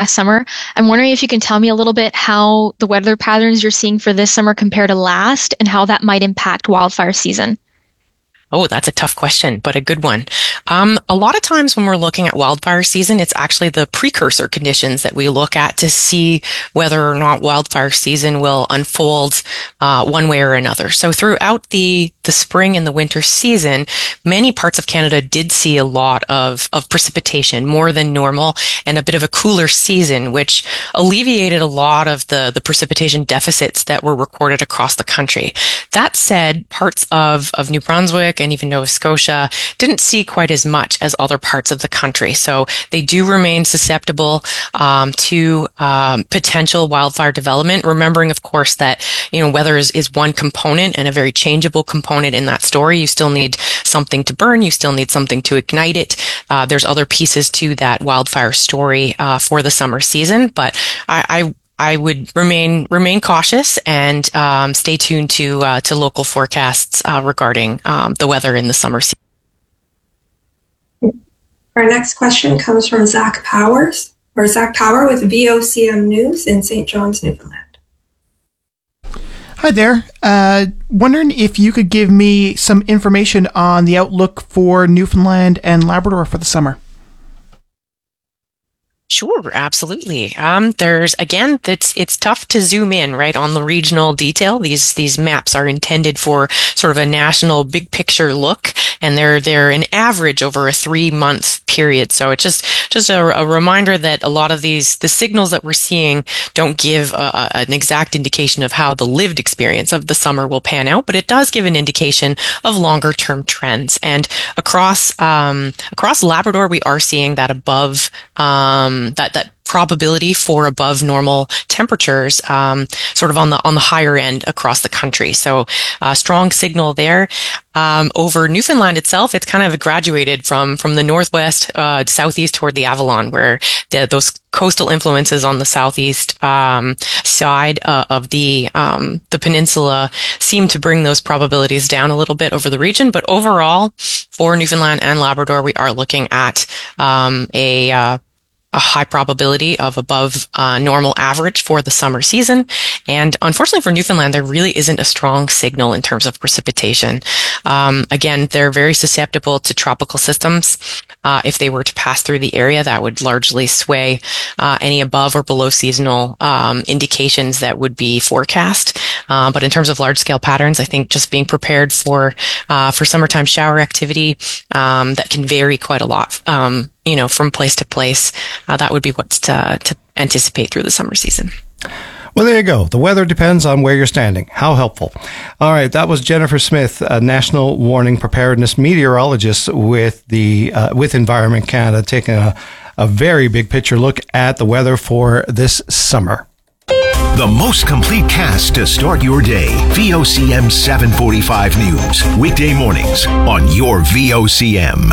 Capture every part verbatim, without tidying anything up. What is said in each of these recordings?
last summer. I'm wondering if you can tell me a little bit how the weather patterns you're seeing for this summer compare to last and how that might impact wildfire season. Oh, that's a tough question, but a good one. Um, a lot of times when we're looking at wildfire season, it's actually the precursor conditions that we look at to see whether or not wildfire season will unfold uh, one way or another. So throughout the the spring and the winter season, many parts of Canada did see a lot of, of precipitation, more than normal, and a bit of a cooler season, which alleviated a lot of the, the precipitation deficits that were recorded across the country. That said, parts of, of New Brunswick and even Nova Scotia didn't see quite as much as other parts of the country. So they do remain susceptible um, to um, potential wildfire development, remembering, of course, that, you know, weather is, is one component and a very changeable component in that story. You still need something to burn. You still need something to ignite it. Uh, there's other pieces to that wildfire story uh, for the summer season, but I, I I would remain remain cautious and um, stay tuned to uh, to local forecasts uh, regarding um, the weather in the summer season. Our next question comes from Zach Powers, or Zach Power with V O C M News in Saint John's, Newfoundland. Hi there. Uh, wondering if you could give me some information on the outlook for Newfoundland and Labrador for the summer. Sure, absolutely. Um, there's again, it's it's tough to zoom in right on the regional detail. These these maps are intended for sort of a national big picture look, and they're they're an average over a three month period. So it's just just a, a reminder that a lot of these the signals that we're seeing don't give a, a, an exact indication of how the lived experience of the summer will pan out, but it does give an indication of longer term trends. And across um, across Labrador, we are seeing that above. Um, that that probability for above normal temperatures, um, sort of on the on the higher end across the country. So, uh, strong signal there. Um, over Newfoundland itself, it's kind of graduated from from the northwest, uh, southeast toward the Avalon, where the, those coastal influences on the southeast um, side uh, of the um, the peninsula seem to bring those probabilities down a little bit over the region. But overall, for Newfoundland and Labrador, we are looking at um, a uh, a high probability of above uh, normal average for the summer season. And unfortunately for Newfoundland, there really isn't a strong signal in terms of precipitation. Um, again, they're very susceptible to tropical systems. Uh, if they were to pass through the area, that would largely sway uh, any above or below seasonal um, indications that would be forecast. Uh, but in terms of large scale patterns, I think just being prepared for uh, for summertime shower activity um, that can vary quite a lot. Um, you know, from place to place, uh, that would be what's to, to anticipate through the summer season. Well, there you go. The weather depends on where you're standing. How helpful. All right. That was Jennifer Smith, a National Warning Preparedness meteorologist with the uh, with Environment Canada, taking a, a very big picture look at the weather for this summer. The most complete cast to start your day. V O C M seven forty-five News. Weekday mornings on your V O C M.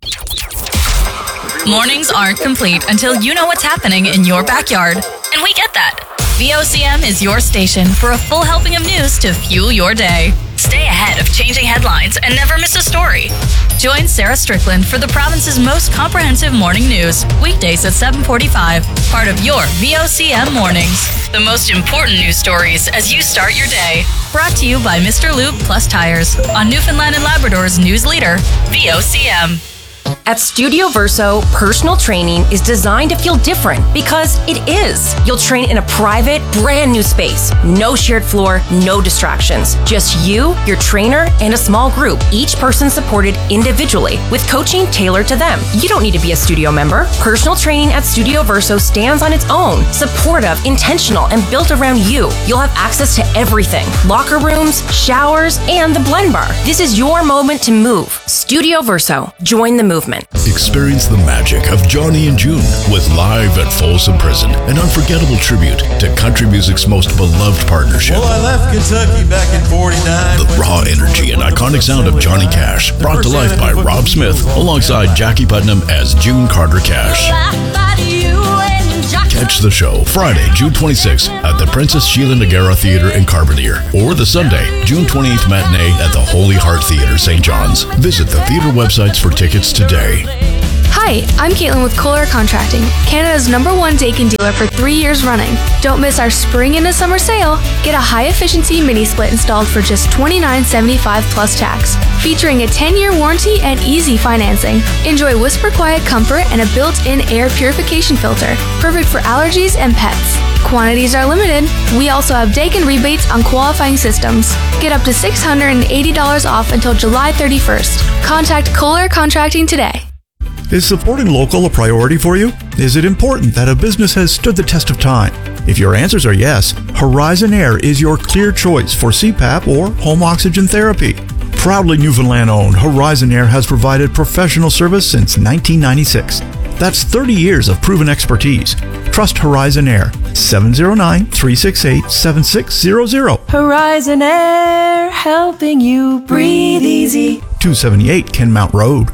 Mornings aren't complete until you know what's happening in your backyard. And we get that. V O C M is your station for a full helping of news to fuel your day. Stay ahead of changing headlines and never miss a story. Join Sarah Strickland for the province's most comprehensive morning news, weekdays at seven forty-five, part of your V O C M mornings. The most important news stories as you start your day. Brought to you by Mister Lube Plus Tires on Newfoundland and Labrador's news leader, V O C M. At Studio Verso, personal training is designed to feel different because it is. You'll train in a private, brand new space. No shared floor, no distractions. Just you, your trainer, and a small group, each person supported individually with coaching tailored to them. You don't need to be a studio member. Personal training at Studio Verso stands on its own, supportive, intentional, and built around you. You'll have access to everything. Locker rooms, showers, and the blend bar. This is your moment to move. Studio Verso. Join the movement. Experience the magic of Johnny and June with Live at Folsom Prison, an unforgettable tribute to country music's most beloved partnership. Well, I left Kentucky back in forty-nine. The raw energy and iconic sound of Johnny Cash, brought to life by Rob Smith, alongside Jackie Putnam as June Carter Cash. Catch the show Friday, June twenty-sixth at the Princess Sheila Nagara Theatre in Carbonear, or the Sunday, June twenty-eighth matinee at the Holy Heart Theatre, Saint John's. Visit the theatre websites for tickets today. Hi, Hi, I'm Caitlin with Kohler Contracting, Canada's number one Daikin dealer for three years running. Don't miss our spring into summer sale. Get a high-efficiency mini-split installed for just twenty-nine seventy-five plus tax, featuring a ten-year warranty and easy financing. Enjoy whisper quiet comfort and a built-in air purification filter, perfect for allergies and pets. Quantities are limited. We also have Daikin rebates on qualifying systems. Get up to six hundred eighty dollars off until July thirty-first. Contact Kohler Contracting today. Is supporting local a priority for you? Is it important that a business has stood the test of time? If your answers are yes, Horizon Air is your clear choice for C PAP or home oxygen therapy. Proudly Newfoundland-owned, Horizon Air has provided professional service since nineteen ninety-six. That's thirty years of proven expertise. Trust Horizon Air. seven zero nine, three six eight, seven six zero zero. Horizon Air, helping you breathe easy. two seventy-eight Kenmount Road.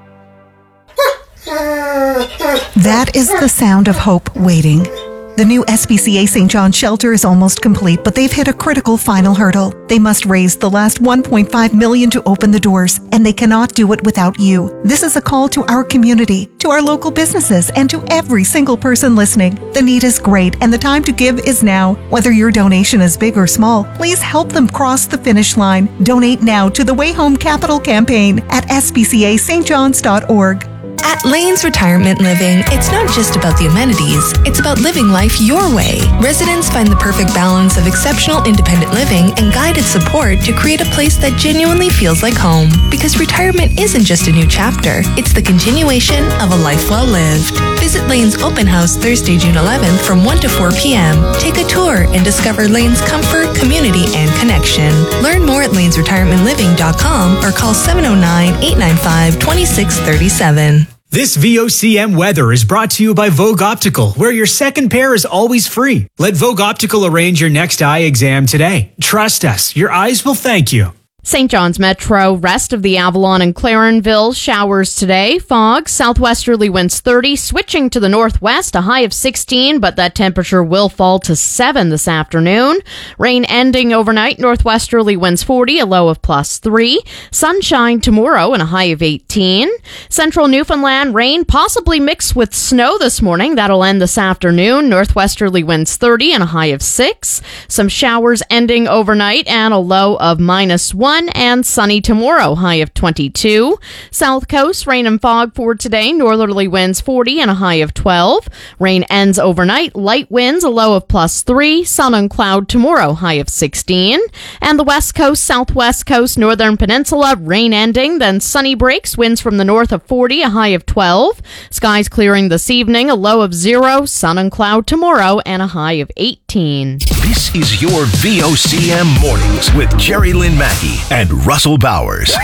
That is the sound of hope waiting. The new S P C A Saint John shelter is almost complete, but they've hit a critical final hurdle. They must raise the last one point five million dollars to open the doors, and they cannot do it without you. This is a call to our community, to our local businesses, and to every single person listening. The need is great, and the time to give is now. Whether your donation is big or small, please help them cross the finish line. Donate now to the Way Home Capital Campaign at s p c a st johns dot org. At Lane's Retirement Living, it's not just about the amenities, it's about living life your way. Residents find the perfect balance of exceptional independent living and guided support to create a place that genuinely feels like home. Because retirement isn't just a new chapter, it's the continuation of a life well lived. Visit Lane's open house Thursday, June eleventh from one to four p.m. Take a tour and discover Lane's comfort, community, and connection. Learn more at lanes retirement living dot com or call seven oh nine, eight nine five, two six three seven. This V O C M weather is brought to you by Vogue Optical, where your second pair is always free. Let Vogue Optical arrange your next eye exam today. Trust us, your eyes will thank you. Saint John's Metro, rest of the Avalon and Clarenville, showers today. Fog, southwesterly winds thirty, switching to the northwest, a high of sixteen, but that temperature will fall to seven this afternoon. Rain ending overnight, northwesterly winds forty, a low of plus three. Sunshine tomorrow and a high of eighteen. Central Newfoundland, rain possibly mixed with snow this morning. That'll end this afternoon. Northwesterly winds thirty and a high of six. Some showers ending overnight and a low of minus one. And sunny tomorrow, high of twenty-two. South Coast, rain and fog for today. Northerly winds forty and a high of twelve. Rain ends overnight. Light winds, a low of plus three. Sun and cloud tomorrow, high of sixteen. And the West Coast, Southwest Coast, Northern Peninsula, rain ending, then sunny breaks. Winds from the north of forty, a high of twelve. Skies clearing this evening, a low of zero. Sun and cloud tomorrow, and a high of eighteen. This is your V O C M Mornings with Jerry Lynn Mackey and Russell Bowers.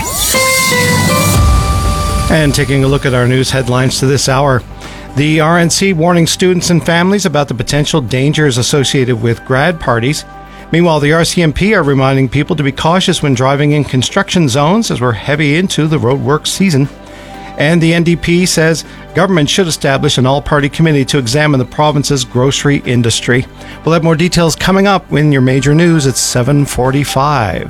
And taking a look at our news headlines to this hour, the R N C warning students and families about the potential dangers associated with grad parties. Meanwhile, the R C M P are reminding people to be cautious when driving in construction zones as we're heavy into the roadwork season. And the N D P says government should establish an all-party committee to examine the province's grocery industry. We'll have more details coming up in your major news at seven forty-five.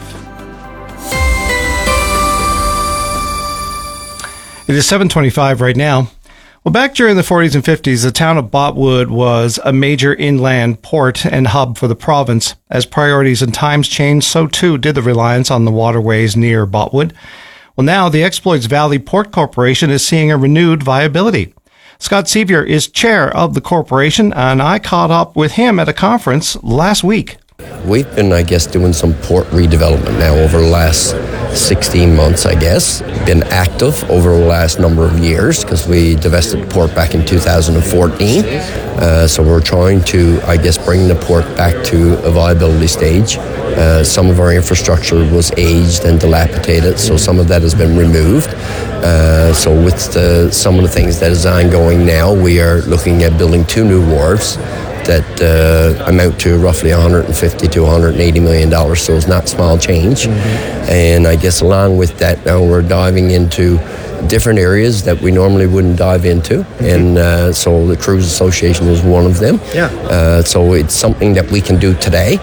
It is seven twenty-five right now. Well, back during the forties and fifties, the town of Botwood was a major inland port and hub for the province. As priorities and times changed, so too did the reliance on the waterways near Botwood. Well, now the Exploits Valley Port Corporation is seeing a renewed viability. Scott Sevier is chair of the corporation, and I caught up with him at a conference last week. We've been, I guess, doing some port redevelopment now over the last sixteen months, I guess. Been active over the last number of years because we divested the port back in two thousand fourteen. Uh, so we're trying to, I guess, bring the port back to a viability stage. Uh, some of our infrastructure was aged and dilapidated, so some of that has been removed. Uh, so with the, some of the things that is ongoing now, we are looking at building two new wharves that uh, amount to roughly one hundred fifty to one hundred eighty million dollars, so it's not small change. Mm-hmm. And I guess along with that, now we're diving into different areas that we normally wouldn't dive into, mm-hmm. and uh, so the Cruise Association is one of them. Yeah. Uh, so it's something that we can do today,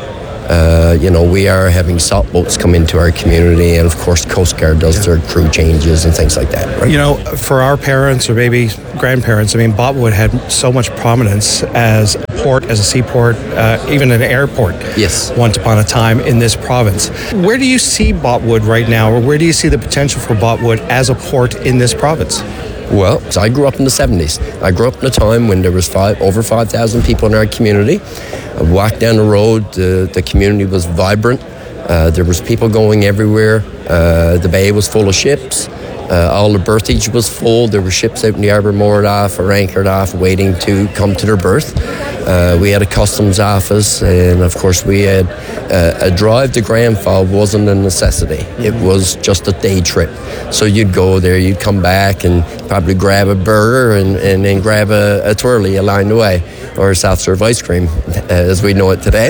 Uh, you know, we are having salt boats come into our community, and of course, Coast Guard does their crew changes and things like that, right? You know, for our parents or maybe grandparents, I mean, Botwood had so much prominence as a port, as a seaport, uh, even an airport. Yes. Once upon a time in this province. Where do you see Botwood right now, or where do you see the potential for Botwood as a port in this province? Well, so I grew up in the seventies. I grew up in a time when there was five, over five thousand people in our community. I walked down the road, uh, the community was vibrant. Uh, there was people going everywhere. Uh, the bay was full of ships. Uh, all the berthage was full. There were ships out in the harbour moored off or anchored off waiting to come to their berth. Uh, we had a customs office, and of course we had uh, a drive to Grand Falls wasn't a necessity. It was just a day trip. So you'd go there, you'd come back and probably grab a burger and, and then grab a, a twirly along the way, or a soft serve ice cream as we know it today.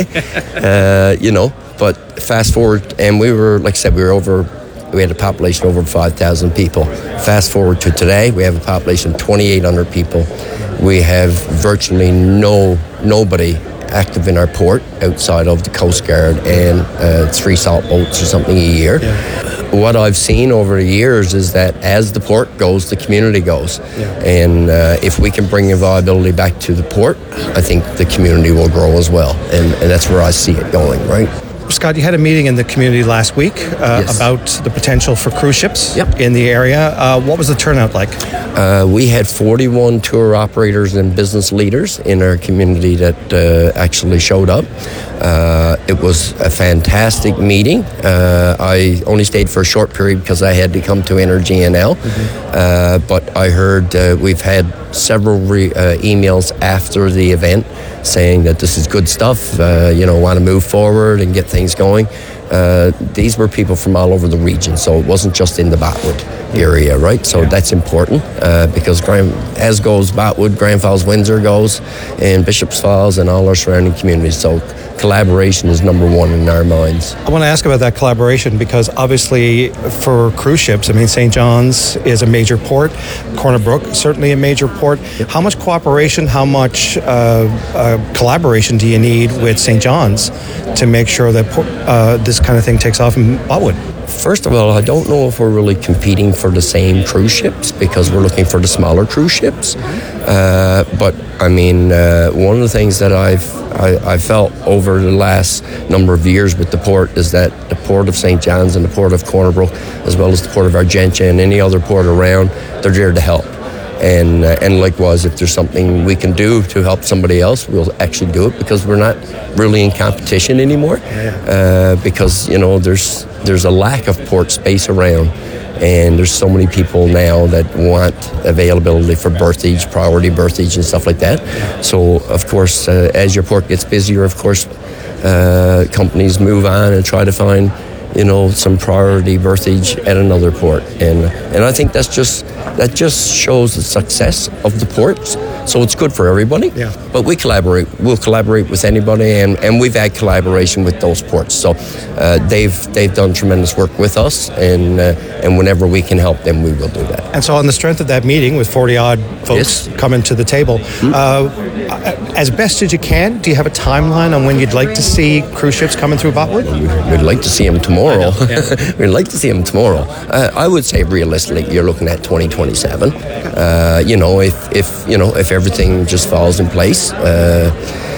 uh, you know, but fast forward, and we were, like I said, we were over We had a population of over five thousand people. Fast forward to today, we have a population of twenty-eight hundred people. We have virtually no nobody active in our port outside of the Coast Guard and uh, three salt boats or something a year. Yeah. What I've seen over the years is that as the port goes, the community goes. Yeah. And uh, if we can bring viability back to the port, I think the community will grow as well. And, and that's where I see it going, right? Scott, you had a meeting in the community last week uh, yes. about the potential for cruise ships yep. in the area. Uh, what was the turnout like? Uh, we had forty-one tour operators and business leaders in our community that uh, actually showed up. Uh, it was a fantastic meeting. Uh, I only stayed for a short period because I had to come to Energy N L. Mm-hmm. Uh, but I heard uh, we've had several re- uh, emails after the event saying that this is good stuff, uh, you know, want to move forward and get things going. Uh, these were people from all over the region, so it wasn't just in the Botwood area, right? So yeah. that's important uh, because Grand, as goes Botwood, Grand Falls, Windsor goes, and Bishops Falls and all our surrounding communities. So collaboration is number one in our minds. I want to ask about that collaboration because obviously for cruise ships, I mean, Saint John's is a major port, Corner Brook certainly a major port. Yep. How much cooperation, how much uh, uh, collaboration do you need with Saint John's to make sure that uh, this kind of thing takes off in Botwood? First of all, I don't know if we're really competing for the same cruise ships because we're looking for the smaller cruise ships. Uh, but I mean, uh, one of the things that I've I, I felt over the last number of years with the port is that the port of Saint John's and the port of Corner Brook, as well as the port of Argentia and any other port around, they're there to help. And uh, and likewise, if there's something we can do to help somebody else, we'll actually do it because we're not really in competition anymore. Uh, because you know there's there's a lack of port space around, and there's so many people now that want availability for berthage, priority berthage, and stuff like that. So of course, uh, as your port gets busier, of course, uh, companies move on and try to find, you know, some priority berthage at another port, and and I think that's just that just shows the success of the ports. So it's good for everybody. Yeah. But we collaborate. We'll collaborate with anybody, and, and we've had collaboration with those ports. So uh, they've they've done tremendous work with us, and uh, and whenever we can help them, we will do that. And so on the strength of that meeting with forty odd folks yes. coming to the table, mm-hmm. uh, as best as you can, do you have a timeline on when you'd like to see cruise ships coming through Botwood? We'd like to see them tomorrow. Yeah. We'd like to see them tomorrow. Uh, I would say realistically, you're looking at twenty twenty-seven. Uh, you know, if if you know if everything just falls in place, uh,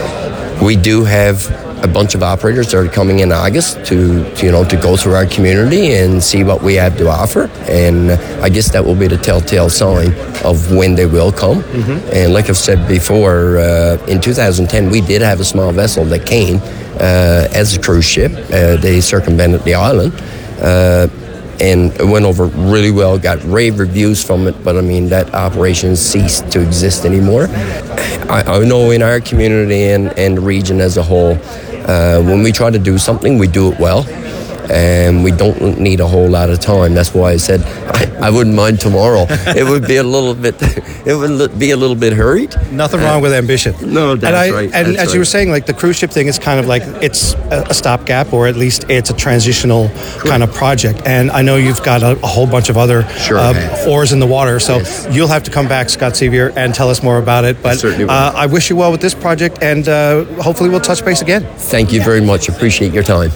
we do have a bunch of operators that are coming in August to, to you know to go through our community and see what we have to offer, and I guess that will be the telltale sign of when they will come. Mm-hmm. And like I've said before, uh, in two thousand ten we did have a small vessel that came uh, as a cruise ship. Uh, they circumvented the island. Uh, And it went over really well, got rave reviews from it, but I mean, that operation ceased to exist anymore. I, I know in our community and, and the region as a whole, uh, when we try to do something, we do it well. and we don't need a whole lot of time. That's why I said I, I wouldn't mind tomorrow. It would be a little bit, it would be a little bit hurried. Nothing uh, wrong with ambition. No, that's and I, right. And that's as right. you were saying, like the cruise ship thing is kind of like it's a, a stopgap, or at least it's a transitional kind of project. And I know you've got a, a whole bunch of other sure uh, oars in the water, so yes. you'll have to come back, Scott Sevier, and tell us more about it. But I, uh, I wish you well with this project, and uh, hopefully we'll touch base again. Thank you very much. Appreciate your time.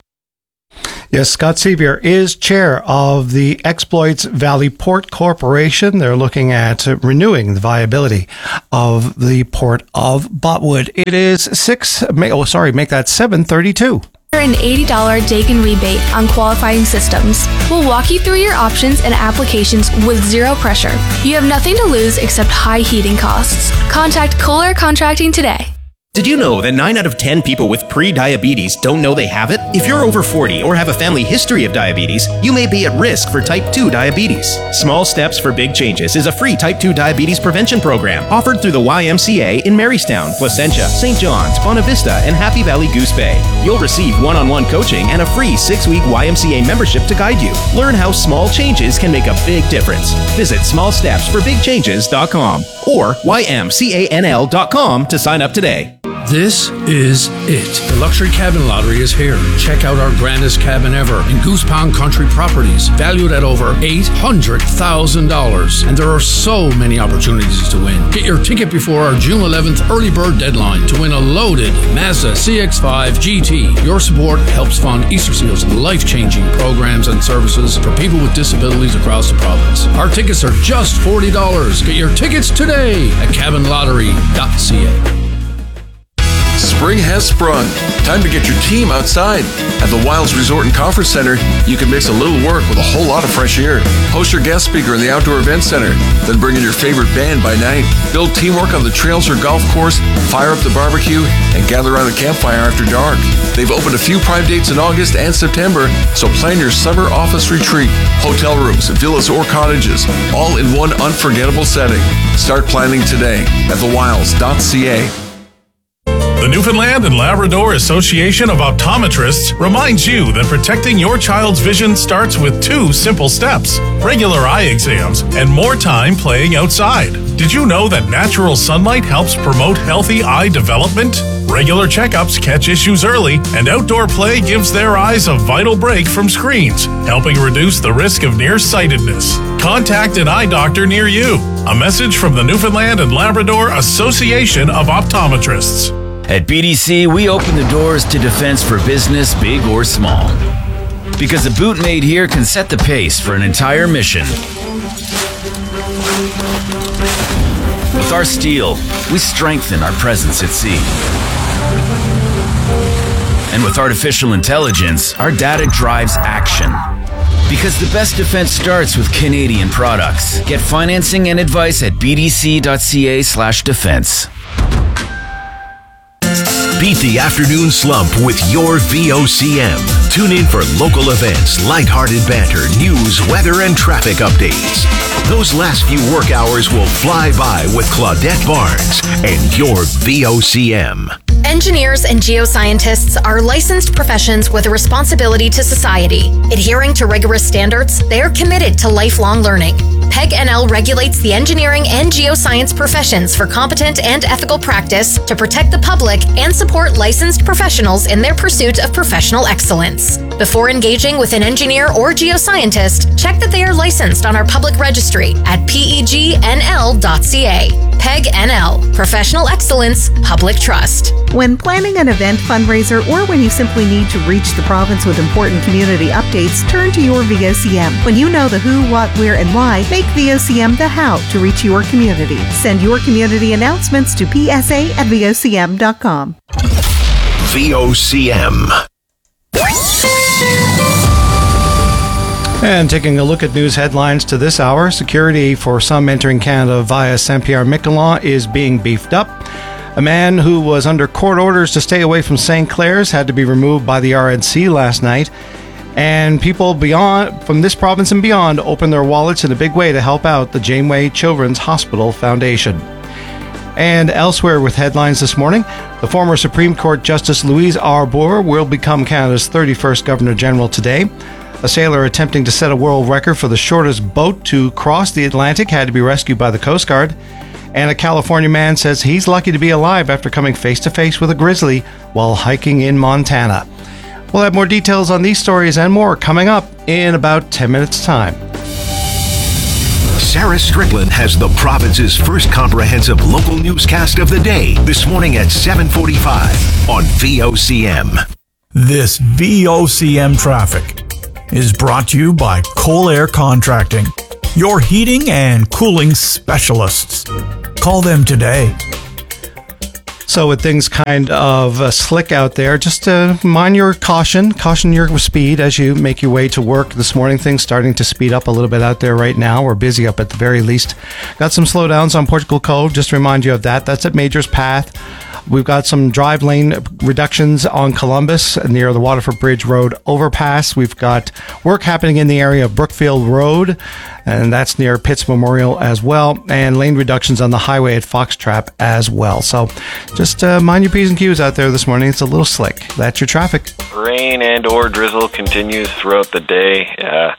Yes, Scott Sevier is chair of the Exploits Valley Port Corporation. They're looking at renewing the viability of the port of Botwood. It is six. Oh, sorry, make that seven thirty-two. An eighty dollars Daikin rebate on qualifying systems. We'll walk you through your options and applications with zero pressure. You have nothing to lose except high heating costs. Contact Kohler Contracting today. Did you know that nine out of ten people with pre-diabetes don't know they have it? If you're over forty or have a family history of diabetes, you may be at risk for type two diabetes. Small Steps for Big Changes is a free type two diabetes prevention program offered through the Y M C A in Marystown, Placentia, Saint John's, Bonavista, and Happy Valley Goose Bay. You'll receive one-on-one coaching and a free six-week Y M C A membership to guide you. Learn how small changes can make a big difference. Visit small steps for big changes dot com or Y M C A N L dot com to sign up today. This is it. The Luxury Cabin Lottery is here. Check out our grandest cabin ever in Goose Pond Country Properties, valued at over eight hundred thousand dollars. And there are so many opportunities to win. Get your ticket before our June eleventh early bird deadline to win a loaded Mazda C X five G T. Your support helps fund Easter Seal's life-changing programs and services for people with disabilities across the province. Our tickets are just forty dollars. Get your tickets today at cabin lottery dot c a. Spring has sprung. Time to get your team outside. At the Wilds Resort and Conference Center, you can mix a little work with a whole lot of fresh air. Host your guest speaker in the Outdoor Event Center, then bring in your favorite band by night. Build teamwork on the trails or golf course, fire up the barbecue, and gather around the campfire after dark. They've opened a few prime dates in August and September, so plan your summer office retreat. Hotel rooms, villas, or cottages, all in one unforgettable setting. Start planning today at the wilds dot c a. The Newfoundland and Labrador Association of Optometrists reminds you that protecting your child's vision starts with two simple steps: regular eye exams and more time playing outside. Did you know that natural sunlight helps promote healthy eye development? Regular checkups catch issues early, and outdoor play gives their eyes a vital break from screens, helping reduce the risk of nearsightedness. Contact an eye doctor near you. A message from the Newfoundland and Labrador Association of Optometrists. At B D C, we open the doors to defense for business, big or small. Because a boot made here can set the pace for an entire mission. With our steel, we strengthen our presence at sea. And with artificial intelligence, our data drives action. Because the best defense starts with Canadian products. Get financing and advice at b d c dot c a slash defense. Beat the afternoon slump with your V O C M. Tune in for local events, lighthearted banter, news, weather, and traffic updates. Those last few work hours will fly by with Claudette Barnes and your V O C M. Engineers and geoscientists are licensed professions with a responsibility to society. Adhering to rigorous standards, they are committed to lifelong learning. P E G N L regulates the engineering and geoscience professions for competent and ethical practice to protect the public and support licensed professionals in their pursuit of professional excellence. Before engaging with an engineer or geoscientist, check that they are licensed on our public registry at p e g n l dot c a. P E G N L, Professional Excellence, Public Trust. When planning an event, fundraiser, or when you simply need to reach the province with important community updates, turn to your V O C M. When you know the who, what, where, and why, make V O C M the how to reach your community. Send your community announcements to p s a at v o c m dot com. V O C M. And taking a look at news headlines to this hour, security for some entering Canada via Saint Pierre-Miquelon is being beefed up. A man who was under court orders to stay away from Saint Clair's had to be removed by the R N C last night. And people beyond from this province and beyond opened their wallets in a big way to help out the Janeway Children's Hospital Foundation. And elsewhere with headlines this morning, the former Supreme Court Justice Louise Arbour will become Canada's thirty-first Governor General today. A sailor attempting to set a world record for the shortest boat to cross the Atlantic had to be rescued by the Coast Guard. And a California man says he's lucky to be alive after coming face-to-face with a grizzly while hiking in Montana. We'll have more details on these stories and more coming up in about ten minutes' time. Sarah Strickland has the province's first comprehensive local newscast of the day this morning at seven forty-five on V O C M. This V O C M traffic is brought to you by Coal Air Contracting, your heating and cooling specialists. Call them today. So with things kind of uh, slick out there, just uh, mind your caution, caution your speed as you make your way to work this morning. Things starting to speed up a little bit out there right now. We're busy up at the very least. Got some slowdowns on Portugal Cove, just to remind you of that. That's at Majors Path. We've got some drive lane reductions on Columbus near the Waterford Bridge Road overpass. We've got work happening in the area of Brookfield Road, and that's near Pitts Memorial as well, and lane reductions on the highway at Foxtrap as well. So just uh, mind your P's and Q's out there this morning. It's a little slick. That's your traffic. Rain and or drizzle continues throughout the day. Uh,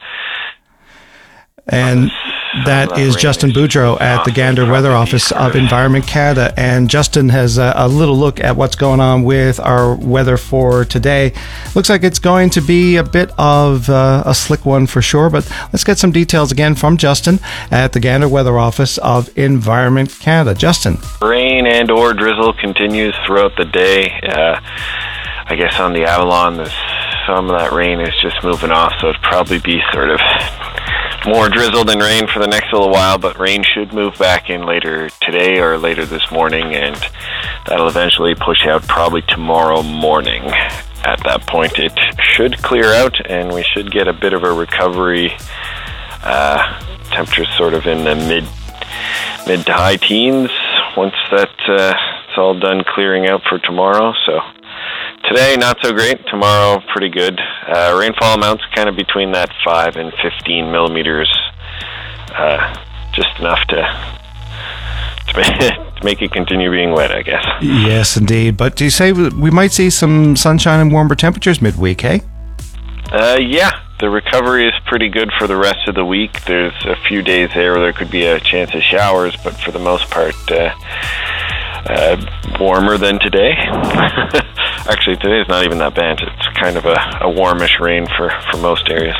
and that is Justin Boudreau at the Gander Weather Office of Environment Canada. And Justin has a, a little look at what's going on with our weather for today. Looks like it's going to be a bit of uh, a slick one for sure, but let's get some details again from Justin at the Gander Weather Office of Environment Canada. Justin. Rain and or drizzle continues throughout the day. Uh, I guess on the Avalon, this, some of that rain is just moving off, so it'd probably be sort of more drizzle than rain for the next little while, but rain should move back in later today or later this morning, and that'll eventually push out probably tomorrow morning. At that point, it should clear out, and we should get a bit of a recovery. Uh, temperatures sort of in the mid mid to high teens once that uh, it's all done clearing out for tomorrow. So today, not so great. Tomorrow, pretty good. Uh, rainfall amounts kind of between that five and fifteen millimeters. Uh, just enough to, to, make, to make it continue being wet, I guess. Yes, indeed. But do you say we might see some sunshine and warmer temperatures midweek, hey? Uh, yeah. The recovery is pretty good for the rest of the week. There's a few days there where there could be a chance of showers, but for the most part, uh, uh, warmer than today. Actually, today is not even that bad. It's kind of a, a warmish rain for, for most areas.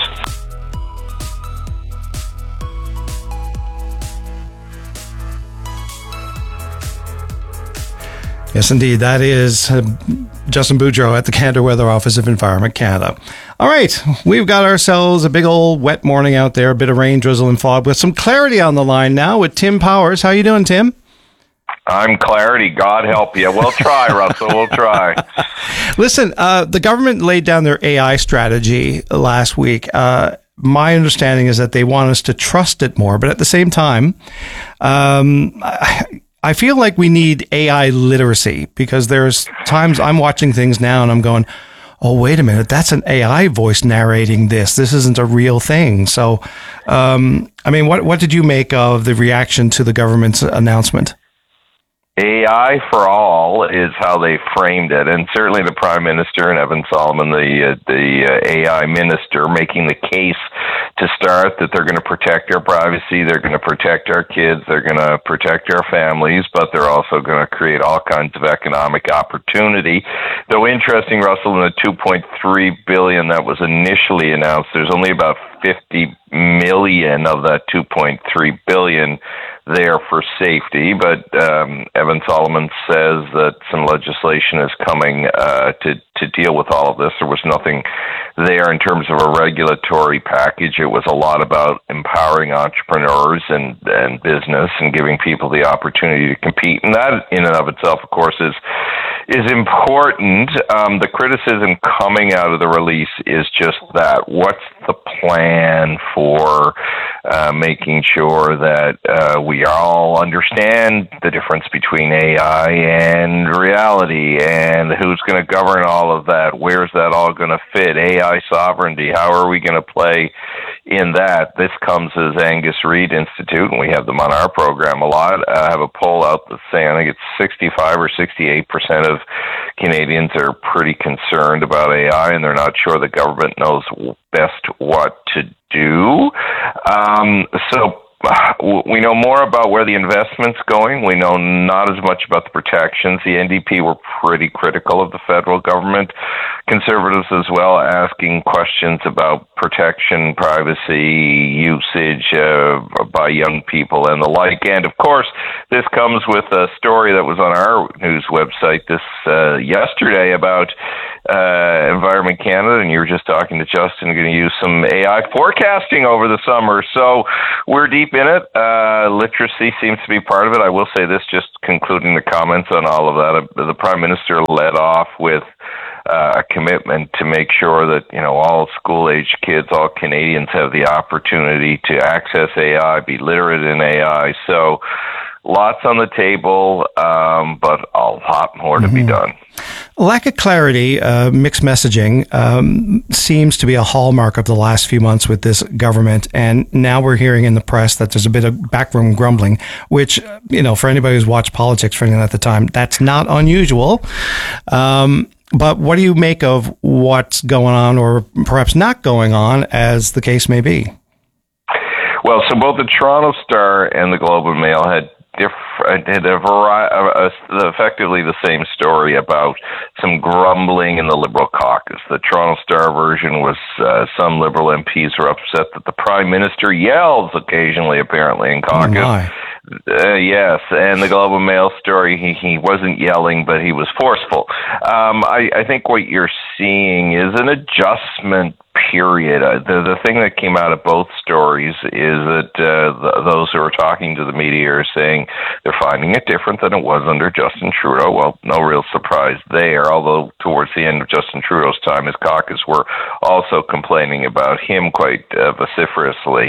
Yes, indeed. That is uh, Justin Boudreau at the Gander Weather Office of Environment Canada. All right. We've got ourselves a big old wet morning out there, a bit of rain, drizzle, and fog with some clarity on the line now with Tim Powers. How you doing, Tim? I'm Clarity. God help you. We'll try, Russell. We'll try. Listen, uh, the government laid down their A I strategy last week. Uh, my understanding is that they want us to trust it more, but at the same time, um, I, I feel like we need A I literacy, because there's times I'm watching things now and I'm going, oh, wait a minute, that's an A I voice narrating this. This isn't a real thing. So, um, I mean, what, what did you make of the reaction to the government's announcement? A I for all is how they framed it, and certainly the Prime Minister and Evan Solomon, the uh, the uh, A I Minister, making the case to start that they're going to protect our privacy, they're going to protect our kids, they're going to protect our families, but they're also going to create all kinds of economic opportunity. Though interesting, Russell, in the two point three billion dollars that was initially announced, there's only about fifty million dollars of that two point three billion dollars there for safety, but um, Evan Solomon says that some legislation is coming uh, to, to deal with all of this. There was nothing there in terms of a regulatory package. It was a lot about empowering entrepreneurs and, and business and giving people the opportunity to compete. And that in and of itself, of course, is is important. Um, the criticism coming out of the release is just that. What's the plan for uh, making sure that uh, we all understand the difference between A I and reality, and who's going to govern all of that? Where's that all going to fit? A I sovereignty, how are we going to play in that? This comes as Angus Reid Institute, and we have them on our program a lot. I have a poll out that's saying, I think it's sixty-five or sixty-eight percent of Canadians are pretty concerned about A I, and they're not sure the government knows best what to do. Um, so we know more about where the investment's going. We know not as much about the protections. The N D P were pretty critical of the federal government. Conservatives as well, asking questions about protection, privacy, usage uh, by young people and the like. And of course, this comes with a story that was on our news website this uh, yesterday about uh, Environment Canada, and you were just talking to Justin, going to use some A I forecasting over the summer. So we're deep in it. Uh, literacy seems to be part of it. I will say this, just concluding the comments on all of that. The Prime Minister led off with uh, a commitment to make sure that, you know, all school-age kids, all Canadians have the opportunity to access A I, be literate in A I. So lots on the table, um, but a lot more to mm-hmm. be done. Lack of clarity, uh, mixed messaging um, seems to be a hallmark of the last few months with this government. And now we're hearing in the press that there's a bit of backroom grumbling, which, you know, for anybody who's watched politics for anything at the time, that's not unusual. Um, but what do you make of what's going on, or perhaps not going on, as the case may be? Well, so both the Toronto Star and the Globe and Mail had different, had a variety, uh, effectively the same story about some grumbling in the Liberal caucus. The Toronto Star version was uh, some Liberal M Ps were upset that the Prime Minister yells occasionally, apparently, in caucus. Oh Uh, yes, and the Globe and Mail story, he, he wasn't yelling, but he was forceful. Um, I, I think what you're seeing is an adjustment period. Uh, the, the thing that came out of both stories is that uh, the, those who are talking to the media are saying they're finding it different than it was under Justin Trudeau. Well, no real surprise there, although towards the end of Justin Trudeau's time, his caucus were also complaining about him quite uh, vociferously.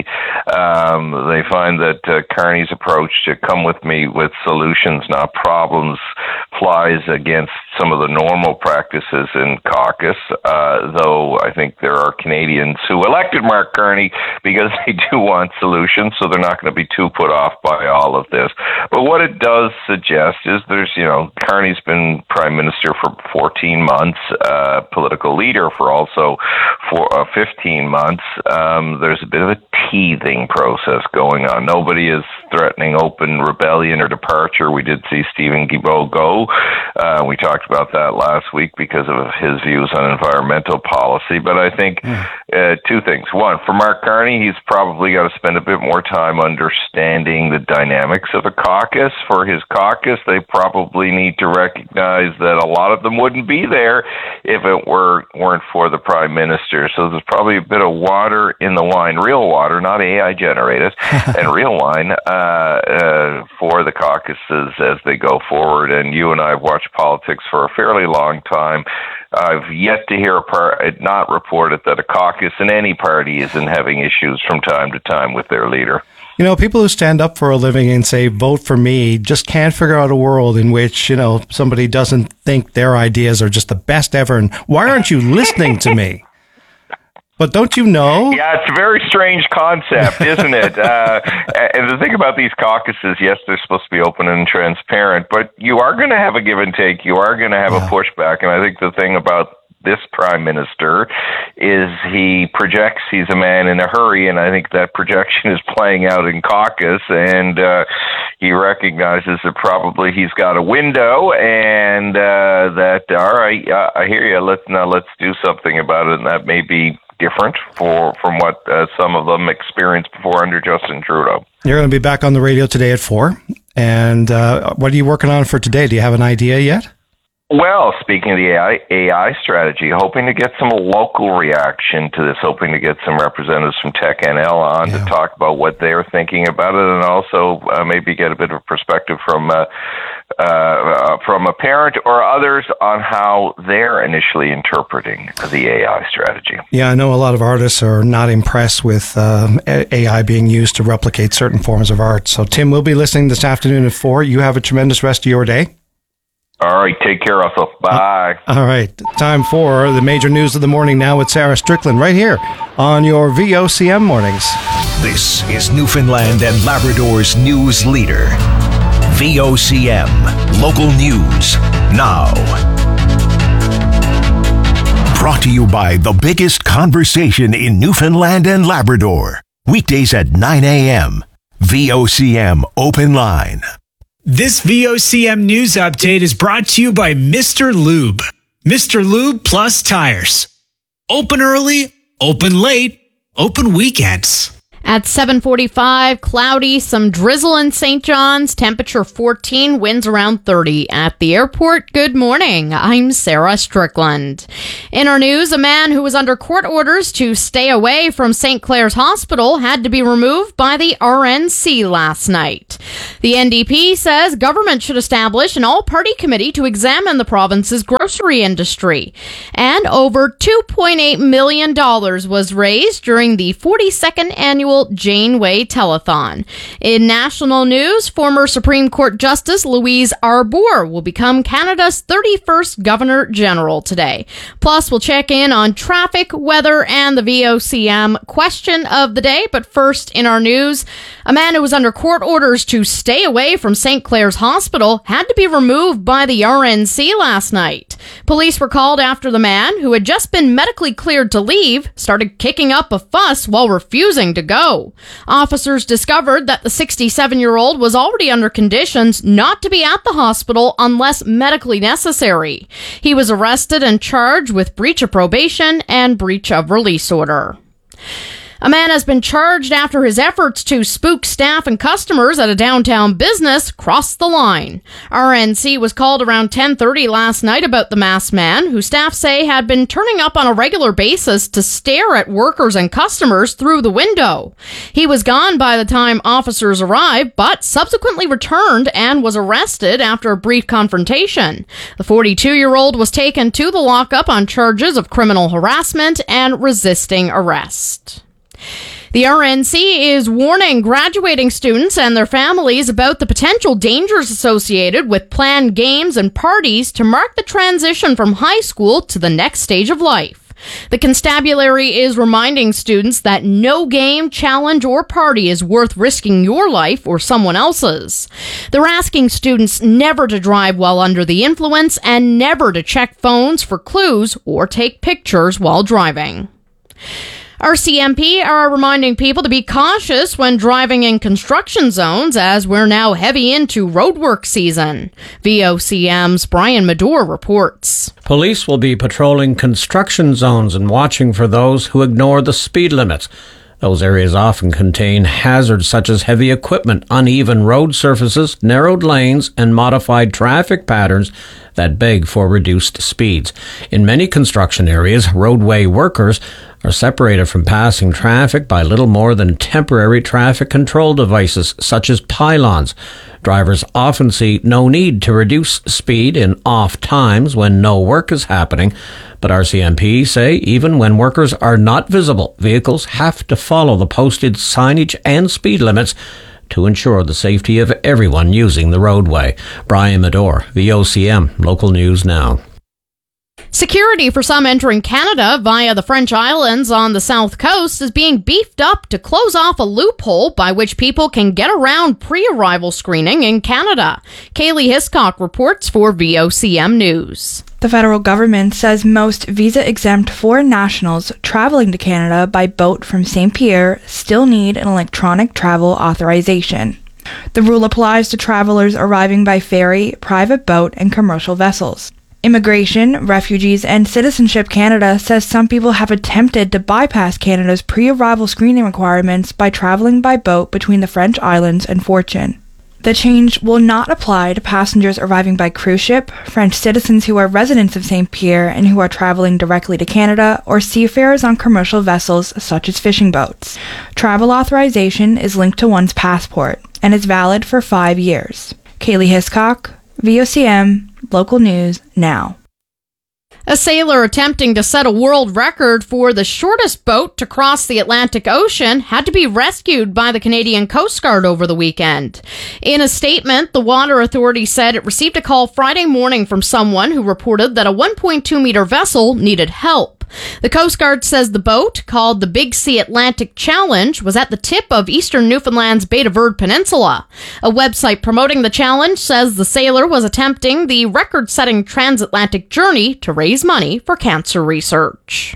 Um, they find that uh, Carney's approach to come with me with solutions, not problems, flies against some of the normal practices in caucus, uh, though I think there are Canadians who elected Mark Carney because they do want solutions, so they're not going to be too put off by all of this. But what it does suggest is there's, you know, Carney's been Prime Minister for fourteen months, uh, political leader for also for uh, fifteen months. Um, there's a bit of a teething process going on. Nobody is threatening open rebellion or departure. We did see Stephen Guilbeault go. Uh, we talked about that last week because of his views on environmental policy. But I think mm. uh, two things. One, for Mark Carney, he's probably got to spend a bit more time understanding the dynamics of a caucus. For his caucus, they probably need to recognize that a lot of them wouldn't be there if it were, weren't for the Prime Minister. So there's probably a bit of water in the wine, real water, not A I generated, and real wine uh, uh, for the caucuses as they go forward. And you and I have watched politics for a fairly long time. I've yet to hear a part, not reported that a caucus in any party isn't having issues from time to time with their leader. You know, people who stand up for a living and say, vote for me, just can't figure out a world in which, you know, somebody doesn't think their ideas are just the best ever. And why aren't you listening to me? But don't you know? Yeah, it's a very strange concept, isn't it? uh, and the thing about these caucuses, yes, they're supposed to be open and transparent, but you are going to have a give and take. You are going to have yeah. a pushback. And I think the thing about this Prime Minister is he projects he's a man in a hurry, and I think that projection is playing out in caucus, and uh, he recognizes that probably he's got a window, and uh, that, all right, uh, I hear you, let's now let's do something about it, and that may be different for from what uh, some of them experienced before under Justin Trudeau. You're going to be back on the radio today at four, and uh, what are you working on for today? Do you have an idea yet? Well, speaking of the A I, A I strategy, hoping to get some local reaction to this, hoping to get some representatives from Tech N L on yeah. to talk about what they're thinking about it, and also uh, maybe get a bit of perspective from uh, uh, from a parent or others on how they're initially interpreting the A I strategy. Yeah, I know a lot of artists are not impressed with um, A I being used to replicate certain forms of art. So, Tim, we'll be listening this afternoon at four. You have a tremendous rest of your day. All right, take care, Russell. Bye. All right, time for the major news of the morning now with Sarah Strickland right here on your V O C M mornings. This is Newfoundland and Labrador's news leader. V O C M, local news now. Brought to you by the biggest conversation in Newfoundland and Labrador. Weekdays at nine a.m. V O C M Open Line. This V O C M news update is brought to you by Mister Lube. Mister Lube Plus Tires. Open early, open late, open weekends. At seven forty-five, cloudy, some drizzle in Saint John's, temperature fourteen, winds around thirty. At the airport, good morning. I'm Sarah Strickland. In our news, a man who was under court orders to stay away from Saint Clair's Hospital had to be removed by the R N C last night. The N D P says government should establish an all-party committee to examine the province's grocery industry. And over two point eight million dollars was raised during the forty-second annual Janeway Telethon. In national news, former Supreme Court Justice Louise Arbour will become Canada's thirty-first Governor General today. Plus, we'll check in on traffic, weather, and the V O C M question of the day. But first, in our news, a man who was under court orders to stay away from Saint Clair's Hospital had to be removed by the R N C last night. Police were called after the man, who had just been medically cleared to leave, started kicking up a fuss while refusing to go. Officers discovered that the sixty-seven-year-old was already under conditions not to be at the hospital unless medically necessary. He was arrested and charged with breach of probation and breach of release order. A man has been charged after his efforts to spook staff and customers at a downtown business crossed the line. R N C was called around ten thirty last night about the masked man, who staff say had been turning up on a regular basis to stare at workers and customers through the window. He was gone by the time officers arrived, but subsequently returned and was arrested after a brief confrontation. The forty-two-year-old was taken to the lockup on charges of criminal harassment and resisting arrest. The R N C is warning graduating students and their families about the potential dangers associated with planned games and parties to mark the transition from high school to the next stage of life. The constabulary is reminding students that no game, challenge, or party is worth risking your life or someone else's. They're asking students never to drive while under the influence and never to check phones for clues or take pictures while driving. R C M P are reminding people to be cautious when driving in construction zones, as we're now heavy into roadwork season. V O C M's Brian Medore reports. Police will be patrolling construction zones and watching for those who ignore the speed limits. Those areas often contain hazards such as heavy equipment, uneven road surfaces, narrowed lanes, and modified traffic patterns that beg for reduced speeds. In many construction areas, roadway workers are separated from passing traffic by little more than temporary traffic control devices, such as pylons. Drivers often see no need to reduce speed in off times when no work is happening, but R C M P say even when workers are not visible, vehicles have to follow the posted signage and speed limits to ensure the safety of everyone using the roadway. Brian Medore, V O C M, Local News Now. Security for some entering Canada via the French Islands on the south coast is being beefed up to close off a loophole by which people can get around pre-arrival screening in Canada. Kaylee Hiscock reports for V O C M News. The federal government says most visa-exempt foreign nationals traveling to Canada by boat from Saint Pierre still need an electronic travel authorization. The rule applies to travelers arriving by ferry, private boat, and commercial vessels. Immigration, Refugees, and Citizenship Canada says some people have attempted to bypass Canada's pre-arrival screening requirements by traveling by boat between the French Islands and Fortune. The change will not apply to passengers arriving by cruise ship, French citizens who are residents of Saint Pierre and who are traveling directly to Canada, or seafarers on commercial vessels such as fishing boats. Travel authorization is linked to one's passport and is valid for five years. Kaylee Hiscock, V O C M, Local News Now. A sailor attempting to set a world record for the shortest boat to cross the Atlantic Ocean had to be rescued by the Canadian Coast Guard over the weekend. In a statement, the Water Authority said it received a call Friday morning from someone who reported that a one point two meter vessel needed help. The Coast Guard says the boat, called the Big Sea Atlantic Challenge, was at the tip of eastern Newfoundland's Bay de Verde Peninsula. A website promoting the challenge says the sailor was attempting the record-setting transatlantic journey to raise money for cancer research.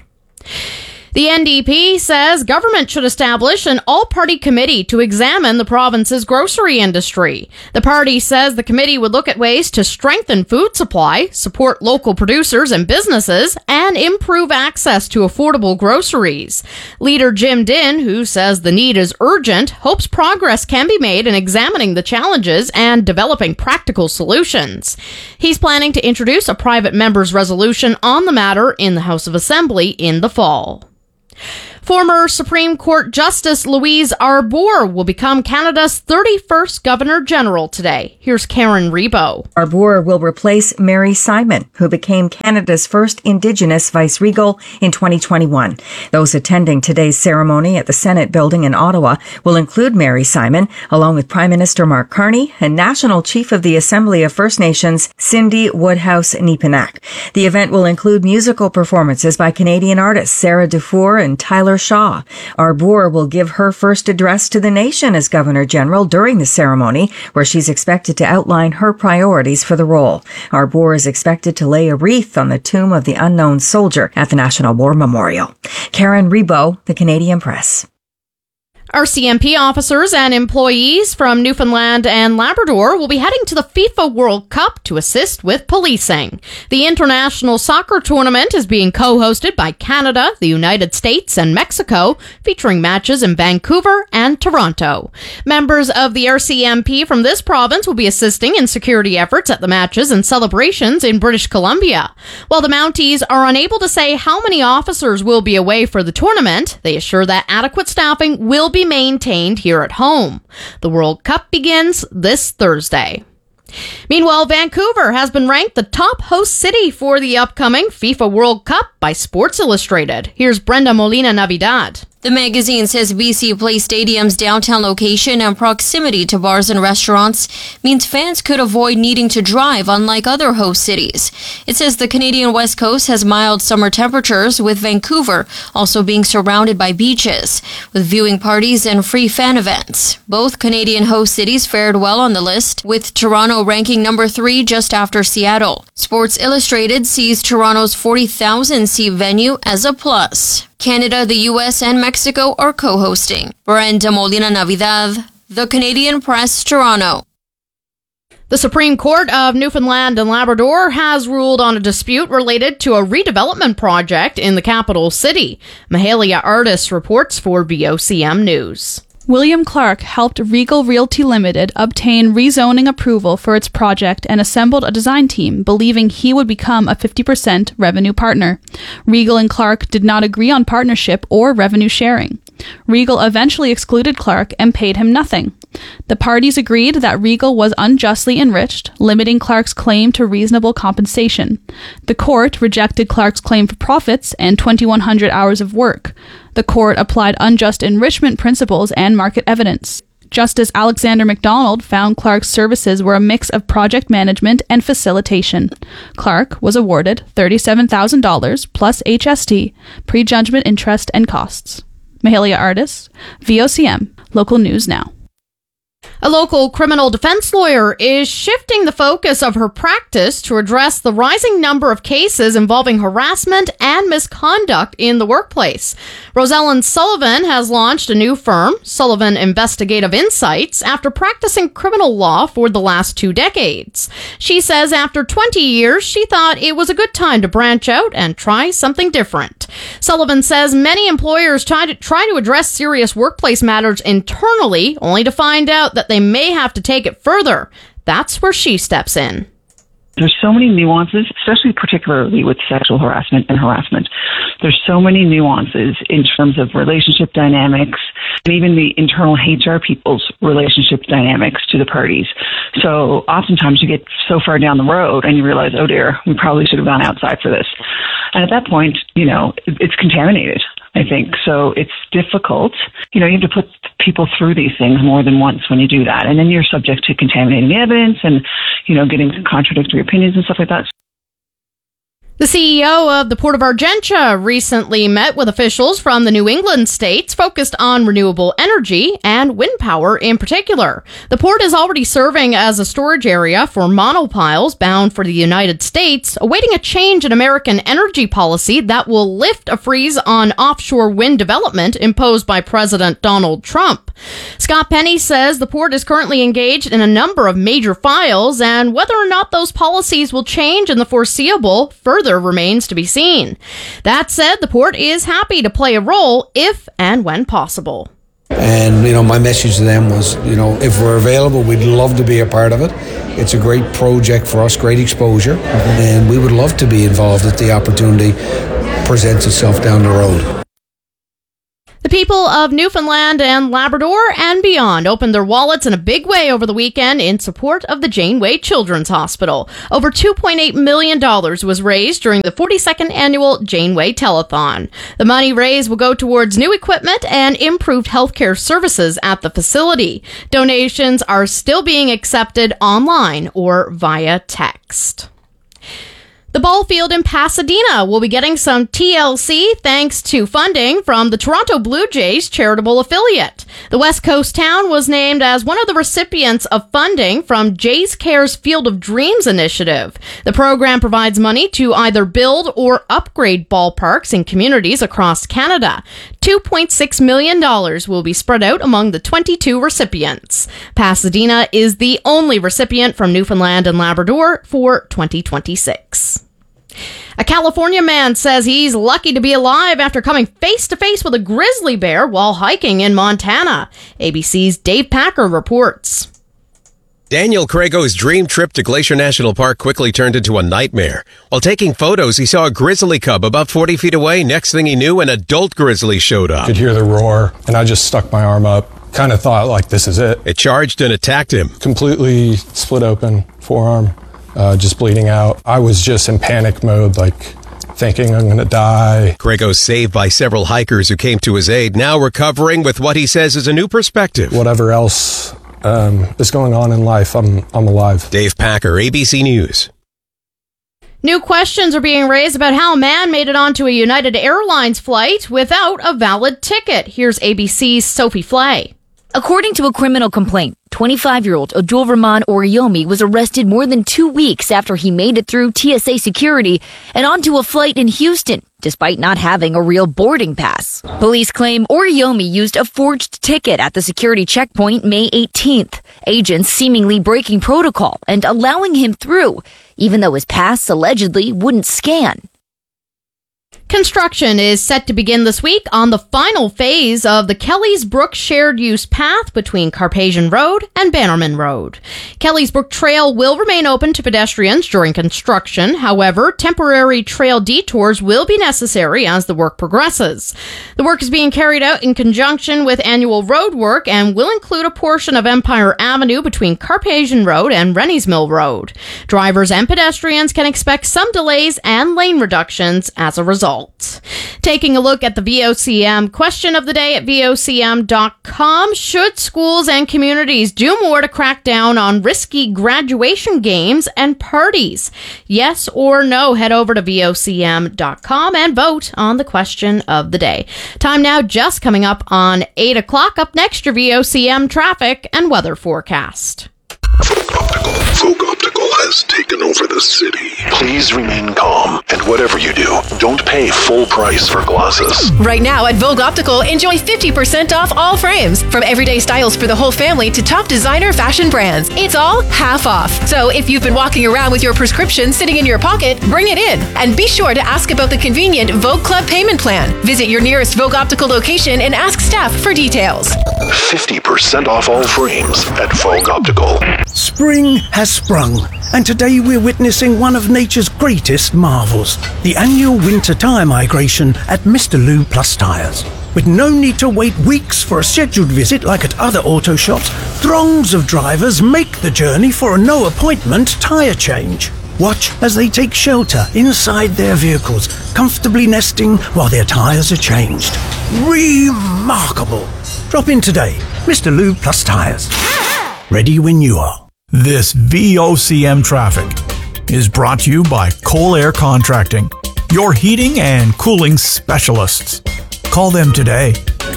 The N D P says government should establish an all-party committee to examine the province's grocery industry. The party says the committee would look at ways to strengthen food supply, support local producers and businesses, and improve access to affordable groceries. Leader Jim Dinh, who says the need is urgent, hopes progress can be made in examining the challenges and developing practical solutions. He's planning to introduce a private member's resolution on the matter in the House of Assembly in the fall. Former Supreme Court Justice Louise Arbour will become Canada's thirty-first Governor-General today. Here's Karen Rebo. Arbour will replace Mary Simon, who became Canada's first Indigenous vice-regal in twenty twenty-one. Those attending today's ceremony at the Senate building in Ottawa will include Mary Simon, along with Prime Minister Mark Carney and National Chief of the Assembly of First Nations, Cindy Woodhouse-Nepinak. The event will include musical performances by Canadian artists Sarah Dufour and Tyler Shaw. Arbour will give her first address to the nation as Governor-General during the ceremony, where she's expected to outline her priorities for the role. Arbour is expected to lay a wreath on the tomb of the unknown soldier at the National War Memorial. Karen Rebo, The Canadian Press. R C M P officers and employees from Newfoundland and Labrador will be heading to the FIFA World Cup to assist with policing. The international soccer tournament is being co-hosted by Canada, the United States, and Mexico, featuring matches in Vancouver and Toronto. Members of the R C M P from this province will be assisting in security efforts at the matches and celebrations in British Columbia. While the Mounties are unable to say how many officers will be away for the tournament, they assure that adequate staffing will be maintained here at home. The World Cup begins this Thursday. Meanwhile, Vancouver has been ranked the top host city for the upcoming FIFA World Cup by Sports Illustrated. Here's Brenda Molina Navidad. The magazine says B C Place Stadium's downtown location and proximity to bars and restaurants means fans could avoid needing to drive, unlike other host cities. It says the Canadian West Coast has mild summer temperatures, with Vancouver also being surrounded by beaches, with viewing parties and free fan events. Both Canadian host cities fared well on the list, with Toronto ranking number three just after Seattle. Sports Illustrated sees Toronto's forty thousand seat venue as a plus. Canada, the U S, and Mexico are co-hosting. Brenda Molina Navidad, The Canadian Press, Toronto. The Supreme Court of Newfoundland and Labrador has ruled on a dispute related to a redevelopment project in the capital city. Mahalia Artis reports for V O C M News. William Clark helped Regal Realty Limited obtain rezoning approval for its project and assembled a design team, believing he would become a fifty percent revenue partner. Regal and Clark did not agree on partnership or revenue sharing. Regal eventually excluded Clark and paid him nothing. The parties agreed that Regal was unjustly enriched, limiting Clark's claim to reasonable compensation. The court rejected Clark's claim for profits and twenty-one hundred hours of work. The court applied unjust enrichment principles and market evidence. Justice Alexander MacDonald found Clark's services were a mix of project management and facilitation. Clark was awarded thirty-seven thousand dollars plus H S T, prejudgment interest and costs. Mahalia Artis, V O C M, Local News Now. A local criminal defense lawyer is shifting the focus of her practice to address the rising number of cases involving harassment and misconduct in the workplace. Rosellen Sullivan has launched a new firm, Sullivan Investigative Insights, after practicing criminal law for the last two decades. She says after twenty years, she thought it was a good time to branch out and try something different. Sullivan says many employers try to, try to address serious workplace matters internally, only to find out that they may have to take it further. That's where she steps in. There's so many nuances, especially particularly with sexual harassment and harassment. There's so many nuances in terms of relationship dynamics and even the internal H R people's relationship dynamics to the parties. So oftentimes you get so far down the road and you realize, oh dear, we probably should have gone outside for this. And at that point, you know, it's contaminated, I think. So it's difficult. You know, you have to put people through these things more than once when you do that. And then you're subject to contaminating the evidence and, you know, getting contradictory opinions and stuff like that. The C E O of the Port of Argentia recently met with officials from the New England states focused on renewable energy and wind power in particular. The port is already serving as a storage area for monopiles bound for the United States, awaiting a change in American energy policy that will lift a freeze on offshore wind development imposed by President Donald Trump. Scott Penny says the port is currently engaged in a number of major files, and whether or not those policies will change in the foreseeable further remains to be seen. That said, the port is happy to play a role if and when possible. And, you know, my message to them was, you know, if we're available, we'd love to be a part of it. It's a great project for us, great exposure, mm-hmm. and we would love to be involved if the opportunity presents itself down the road. The people of Newfoundland and Labrador and beyond opened their wallets in a big way over the weekend in support of the Janeway Children's Hospital. Over two point eight million dollars was raised during the forty-second annual Janeway Telethon. The money raised will go towards new equipment and improved healthcare services at the facility. Donations are still being accepted online or via text. The ball field in Pasadena will be getting some T L C thanks to funding from the Toronto Blue Jays charitable affiliate. The West Coast town was named as one of the recipients of funding from Jays Care's Field of Dreams initiative. The program provides money to either build or upgrade ballparks in communities across Canada. two point six million dollars will be spread out among the twenty-two recipients. Pasadena is the only recipient from Newfoundland and Labrador for twenty twenty-six. A California man says he's lucky to be alive after coming face-to-face with a grizzly bear while hiking in Montana. A B C's Dave Packer reports. Daniel Crago's dream trip to Glacier National Park quickly turned into a nightmare. While taking photos, he saw a grizzly cub about forty feet away. Next thing he knew, an adult grizzly showed up. I could hear the roar, and I just stuck my arm up. Kind of thought, like, this is it. It charged and attacked him. Completely split open, forearm. Uh, just bleeding out. I was just in panic mode, like thinking I'm going to die. Crago's saved by several hikers who came to his aid, now recovering with what he says is a new perspective. Whatever else um, is going on in life, I'm, I'm alive. Dave Packer, A B C News. New questions are being raised about how a man made it onto a United Airlines flight without a valid ticket. Here's A B C's Sophie Flay. According to a criminal complaint, twenty-five-year-old Abdul Rahman Oriyomi was arrested more than two weeks after he made it through T S A security and onto a flight in Houston, despite not having a real boarding pass. Police claim Oriyomi used a forged ticket at the security checkpoint May eighteenth, agents seemingly breaking protocol and allowing him through, even though his pass allegedly wouldn't scan. Construction is set to begin this week on the final phase of the Kelly's Brook shared use path between Carpathian Road and Bannerman Road. Kelly's Brook Trail will remain open to pedestrians during construction. However, temporary trail detours will be necessary as the work progresses. The work is being carried out in conjunction with annual road work and will include a portion of Empire Avenue between Carpathian Road and Rennie's Mill Road. Drivers and pedestrians can expect some delays and lane reductions as a result. Taking a look at the V O C M question of the day at V O C M dot com. Should schools and communities do more to crack down on risky graduation games and parties? Yes or no? Head over to V O C M dot com and vote on the question of the day. Time now just coming up on eight o'clock. Up next, your V O C M traffic and weather forecast. Vogue Optical has taken over the city. Please remain calm, and whatever you do, don't pay full price for glasses. Right now at Vogue Optical, enjoy fifty percent off all frames. From everyday styles for the whole family to top designer fashion brands. It's all half off. So if you've been walking around with your prescription sitting in your pocket, bring it in. And be sure to ask about the convenient Vogue Club payment plan. Visit your nearest Vogue Optical location and ask staff for details. fifty percent off all frames at Vogue Optical. Spring has sprung, and today we're witnessing one of nature's greatest marvels, the annual winter tyre migration at Mister Lube Plus Tyres. With no need to wait weeks for a scheduled visit like at other auto shops, throngs of drivers make the journey for a no-appointment tyre change. Watch as they take shelter inside their vehicles, comfortably nesting while their tyres are changed. Remarkable! Drop in today, Mister Lube Plus Tyres. Ready when you are. This V O C M traffic is brought to you by Coal Air Contracting, your heating and cooling specialists. Call them today.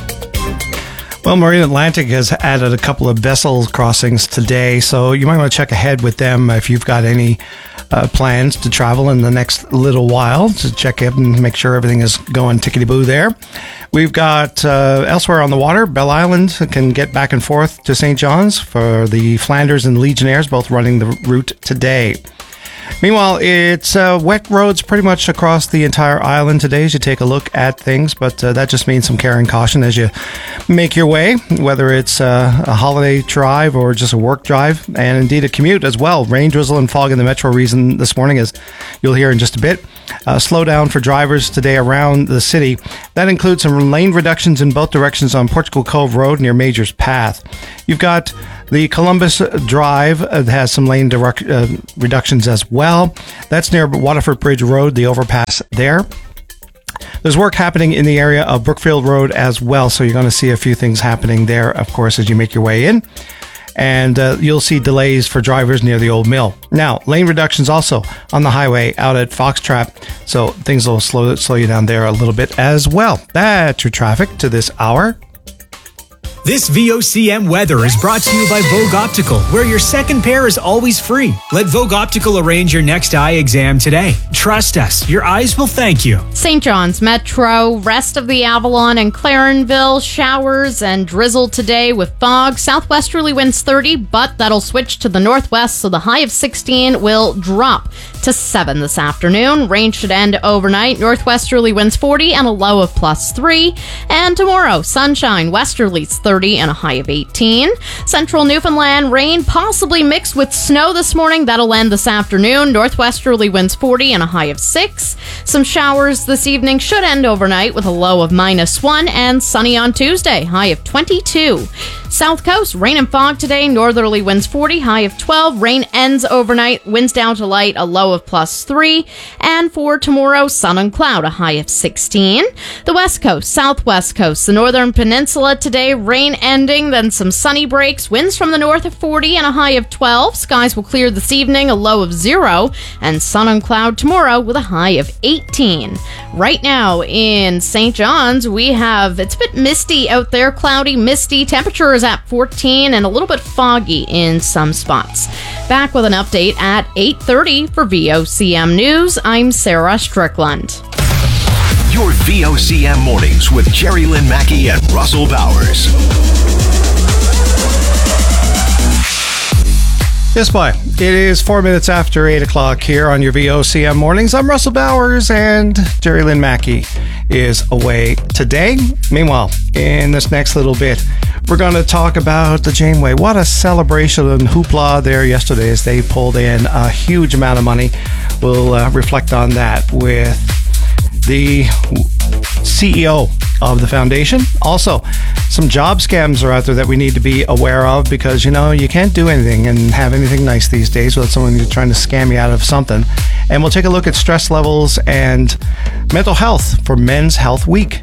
Well, Marine Atlantic has added a couple of vessel crossings today, so you might want to check ahead with them if you've got any uh, plans to travel in the next little while, to check in and make sure everything is going tickety-boo there. We've got uh, elsewhere on the water, Bell Island can get back and forth to Saint John's for the Flanders and Legionnaires, both running the route today. Meanwhile, it's uh, wet roads pretty much across the entire island today as you take a look at things, but uh, that just means some care and caution as you make your way, whether it's uh, a holiday drive or just a work drive, and indeed a commute as well. Rain, drizzle, and fog in the metro region this morning, as you'll hear in just a bit. Uh, slow down for drivers today around the city. That includes some lane reductions in both directions on Portugal Cove Road near Major's Path. You've got the Columbus Drive uh, has some lane direct, uh, reductions as well. That's near Waterford Bridge Road, the overpass there. There's work happening in the area of Brookfield Road as well, so you're going to see a few things happening there, of course, as you make your way in. And uh, you'll see delays for drivers near the old mill. Now, lane reductions also on the highway out at Foxtrap, so things will slow, slow you down there a little bit as well. That's your traffic to this hour. This V O C M weather is brought to you by Vogue Optical, where your second pair is always free. Let Vogue Optical arrange your next eye exam today. Trust us, your eyes will thank you. Saint John's Metro, rest of the Avalon and Clarenville, showers and drizzle today with fog. Southwesterly winds thirty, but that'll switch to the northwest, so the high of sixteen will drop to seven this afternoon. Rain should end overnight. Northwesterly winds forty and a low of plus three. And tomorrow, sunshine, westerlies thirty and a high of eighteen. Central Newfoundland, rain possibly mixed with snow this morning. That'll end this afternoon. Northwesterly winds forty and a high of six. Some showers this evening should end overnight with a low of minus one, and sunny on Tuesday, high of twenty-two. South Coast, rain and fog today. Northerly winds forty, high of twelve. Rain ends overnight. Winds down to light, a low of plus three. And for tomorrow, sun and cloud, a high of sixteen. The West Coast, Southwest Coast, the Northern Peninsula today, rain ending, then some sunny breaks. Winds from the north of forty and a high of twelve. Skies will clear this evening, a low of zero. And sun and cloud tomorrow with a high of eighteen. Right now in Saint John's, we have, it's a bit misty out there, cloudy, misty. Temperature is at fourteen and a little bit foggy in some spots. Back with an update at eight thirty for V O C M News. I'm Sarah Strickland. Your V O C M mornings with Jerry Lynn Mackey and Russell Bowers. Yes, bye. It is four minutes after eight o'clock here on your V O C M mornings. I'm Russell Bowers, and Jerry Lynn Mackey is away today. Meanwhile, in this next little bit, we're going to talk about the Janeway. What a celebration and hoopla there yesterday as they pulled in a huge amount of money. We'll uh, reflect on that with the C E O of the foundation. Also, some job scams are out there that we need to be aware of, because, you know, you can't do anything and have anything nice these days without someone trying to scam you out of something. And we'll take a look at stress levels and mental health for Men's Health Week.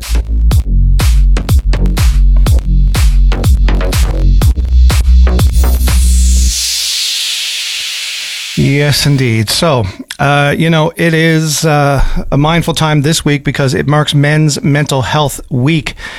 Yes, indeed. So, uh, you know, it is uh, a mindful time this week because it marks Men's Mental Health Week.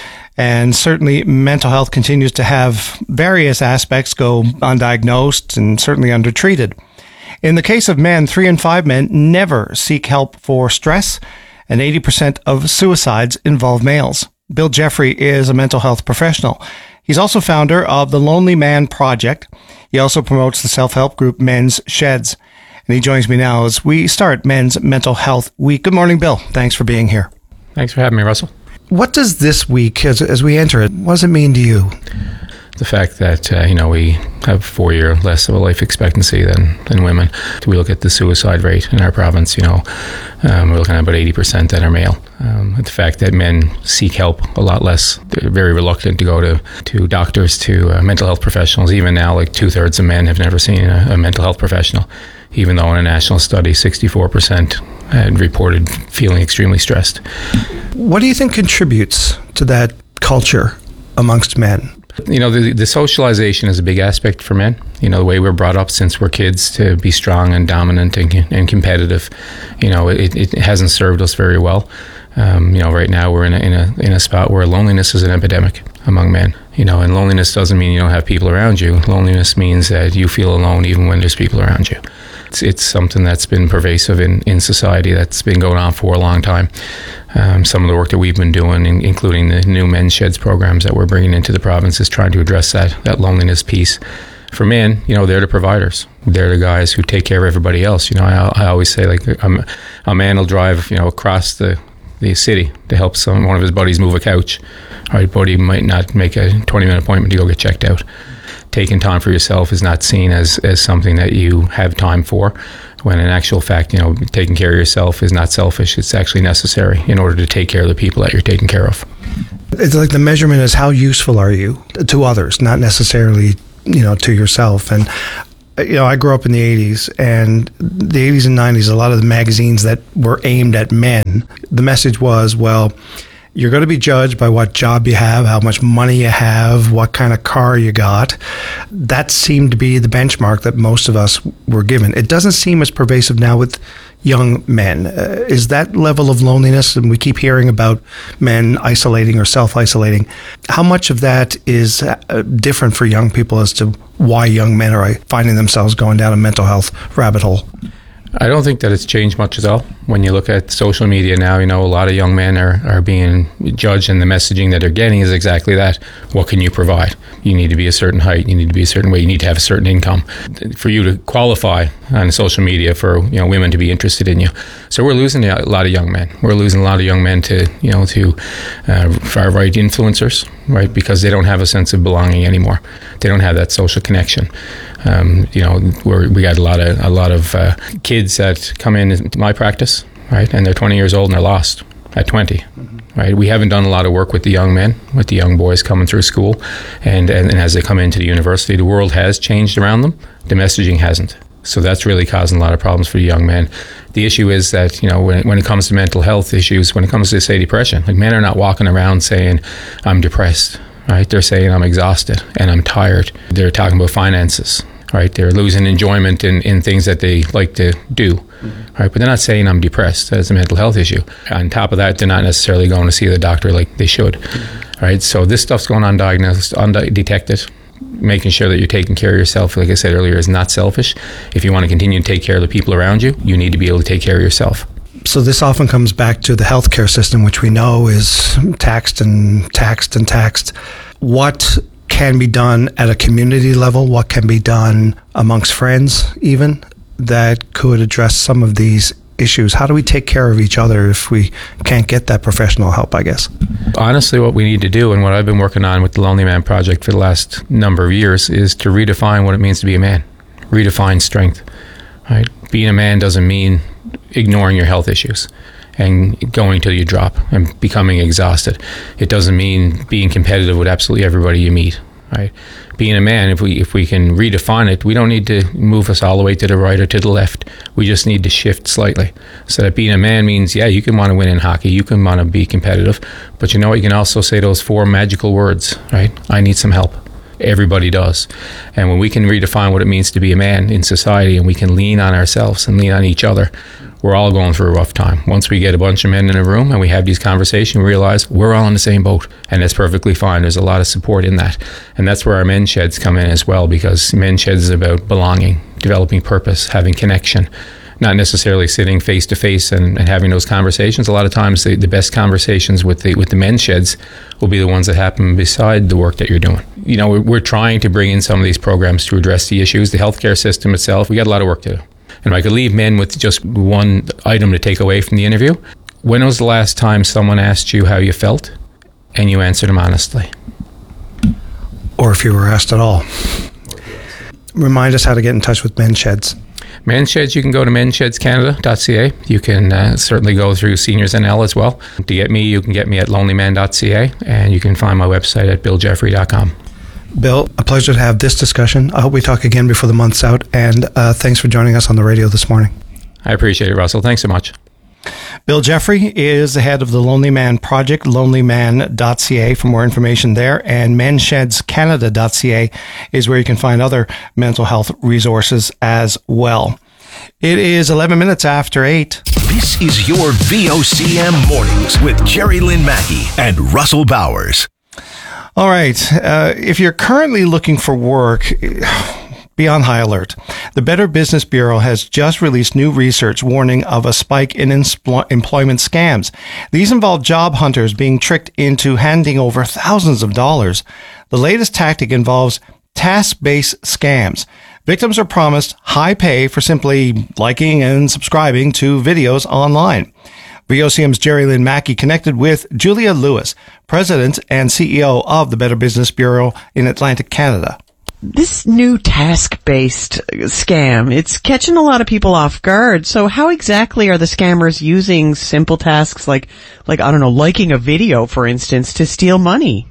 And certainly mental health continues to have various aspects go undiagnosed and certainly undertreated. In the case of men, three in five men never seek help for stress, and eighty percent of suicides involve males. Bill Jeffrey is a mental health professional. He's also founder of the Lonely Man Project. He also promotes the self-help group Men's Sheds. And he joins me now as we start Men's Mental Health Week. Good morning, Bill. Thanks for being here. Thanks for having me, Russell. What does this week, as, as we enter it, what does it mean to you? The fact that, uh, you know, we have four year less of a life expectancy than, than women. We look at the suicide rate in our province, you know, um, we're looking at about eighty percent that are male. Um, the fact that men seek help a lot less. They're very reluctant to go to, to doctors, to uh, mental health professionals. Even now, like two-thirds of men have never seen a, a mental health professional, even though in a national study, sixty-four percent had reported feeling extremely stressed. What do you think contributes to that culture amongst men? You know, the, the socialization is a big aspect for men. You know, the way we're brought up since we're kids to be strong and dominant and, and competitive, you know, it, it hasn't served us very well. Um, you know, right now we're in a, in a in a spot where loneliness is an epidemic among men. You know, and loneliness doesn't mean you don't have people around you. Loneliness means that you feel alone even when there's people around you. It's, it's something that's been pervasive in, in society, that's been going on for a long time. Um, some of the work that we've been doing, in, including the new Men's Sheds programs that we're bringing into the province, is trying to address that, that loneliness piece. For men, you know, they're the providers. They're the guys who take care of everybody else. You know, I, I always say, like, a, a man will drive, you know, across the, the city to help some one of his buddies move a couch. All right, buddy might not make a twenty-minute appointment to go get checked out. Taking time for yourself is not seen as, as something that you have time for, when in actual fact, you know, taking care of yourself is not selfish. It's actually necessary in order to take care of the people that you're taking care of. It's like the measurement is how useful are you to others, not necessarily, you know, to yourself. And, you know, I grew up in the eighties, and the eighties and nineties, a lot of the magazines that were aimed at men, the message was, well, you're going to be judged by what job you have, how much money you have, what kind of car you got. That seemed to be the benchmark that most of us were given. It doesn't seem as pervasive now with young men. Uh, is that level of loneliness, and we keep hearing about men isolating or self-isolating, how much of that is uh, different for young people as to why young men are finding themselves going down a mental health rabbit hole? I don't think that it's changed much at all. When you look at social media now, you know, a lot of young men are, are being judged, and the messaging that they're getting is exactly that. What can you provide? You need to be a certain height. You need to be a certain way. You need to have a certain income for you to qualify on social media for, you know, women to be interested in you. So we're losing a lot of young men. We're losing a lot of young men to, you know, to uh, far-right influencers, right? Because they don't have a sense of belonging anymore. They don't have that social connection. Um, you know, we're, we got a lot of a lot of uh, kids that come in into my practice, right, and they're twenty years old and they're lost at twenty, mm-hmm. right? We haven't done a lot of work with the young men, with the young boys coming through school, and, and, and as they come into the university, the world has changed around them. The messaging hasn't. So that's really causing a lot of problems for young men. The issue is that, you know, when it, when it comes to mental health issues, when it comes to, say, depression, like, men are not walking around saying, I'm depressed, right? They're saying, I'm exhausted and I'm tired. They're talking about finances, right? They're losing enjoyment in, in things that they like to do, mm-hmm. right? But they're not saying, I'm depressed. That's a mental health issue. On top of that, they're not necessarily going to see the doctor like they should, mm-hmm. right? So this stuff's going undiagnosed, undetected. Making sure that you're taking care of yourself, like I said earlier, is not selfish. If you want to continue to take care of the people around you, you need to be able to take care of yourself. So this often comes back to the healthcare system, which we know is taxed and taxed and taxed. What can be done at a community level? What can be done amongst friends even that could address some of these issues? How do we take care of each other if we can't get that professional help, I guess? Honestly, what we need to do, and what I've been working on with the Lonely Man Project for the last number of years, is to redefine what it means to be a man. Redefine strength. Right? Being a man doesn't mean ignoring your health issues and going till you drop and becoming exhausted. It doesn't mean being competitive with absolutely everybody you meet. Right? Being a man, if we if we can redefine it, we don't need to move us all the way to the right or to the left. We just need to shift slightly. So that being a man means, yeah, you can want to win in hockey, you can want to be competitive, but you know what? You can also say those four magical words, right? I need some help. Everybody does. And when we can redefine what it means to be a man in society, and we can lean on ourselves and lean on each other, we're all going through a rough time. Once we get a bunch of men in a room and we have these conversations, we realize we're all in the same boat, and that's perfectly fine. There's a lot of support in that. And that's where our men's sheds come in as well, because men's sheds is about belonging, developing purpose, having connection, not necessarily sitting face to face and having those conversations. A lot of times the, the best conversations with the with the men's sheds will be the ones that happen beside the work that you're doing. You know, we're, we're trying to bring in some of these programs to address the issues. The healthcare system itself, we got a lot of work to do. And if I could leave men with just one item to take away from the interview, when was the last time someone asked you how you felt and you answered them honestly? Or if you were asked at all. Remind us how to get in touch with Men's Sheds. Men's Sheds, you can go to men's sheds canada dot c a. You can uh, certainly go through Seniors N L as well. To get me, you can get me at lonely man dot c a, and you can find my website at bill jeffrey dot com. Bill, a pleasure to have this discussion. I hope we talk again before the month's out, and uh, thanks for joining us on the radio this morning. I appreciate it, Russell. Thanks so much. Bill Jeffrey is the head of the Lonely Man Project, lonely man dot c a for more information there, and men's sheds canada dot c a is where you can find other mental health resources as well. It is eleven minutes after eight. This is your V O C M Mornings with Jerry Lynn Mackey and Russell Bowers. All right. Uh, if you're currently looking for work, be on high alert. The Better Business Bureau has just released new research warning of a spike in empl- employment scams. These involve job hunters being tricked into handing over thousands of dollars. The latest tactic involves task-based scams. Victims are promised high pay for simply liking and subscribing to videos online. V O C M's Jerry Lynn Mackey connected with Julia Lewis, President and C E O of the Better Business Bureau in Atlantic Canada. This new task-based scam, it's catching a lot of people off guard. So how exactly are the scammers using simple tasks like, like I don't know, liking a video, for instance, to steal money?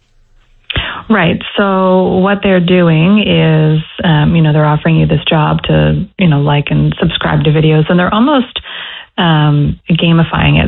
Right. So what they're doing is, um, you know, they're offering you this job to, you know, like and subscribe to videos, and they're almost um, gamifying it.